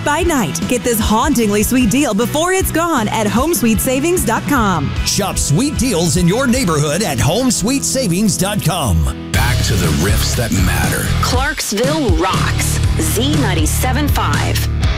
by night. Get this hauntingly sweet deal before it's gone at HomeSweetSavings.com. Shop sweet deals in your neighborhood at HomeSweetSavings.com. Back to the riffs that matter. Clarksville rocks. Z97.5.